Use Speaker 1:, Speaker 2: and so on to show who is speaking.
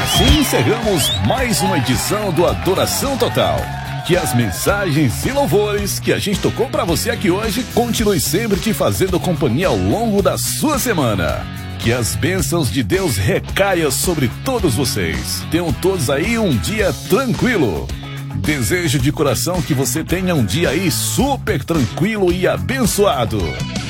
Speaker 1: assim encerramos mais uma edição do Adoração Total. Que as mensagens e louvores que a gente tocou pra você aqui hoje continue sempre te fazendo companhia ao longo da sua semana. Que as bênçãos de Deus recaiam sobre todos vocês. Tenham todos aí um dia tranquilo. Desejo de coração que você tenha um dia aí super tranquilo e abençoado.